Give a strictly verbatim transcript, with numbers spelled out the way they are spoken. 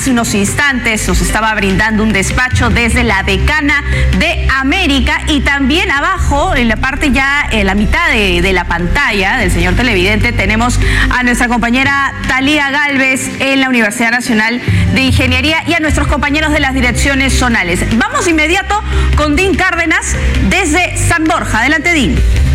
hace unos instantes nos estaba brindando un despacho desde la Decana de América, y también abajo, en la parte ya, en la mitad de, de la pantalla del señor televidente, tenemos a nuestra compañera Talía Galvez en la Universidad Nacional de Ingeniería y a nuestros compañeros de las direcciones zonales. Vamos inmediato con Dean Cárdenas desde San Borja. Adelante, Dean.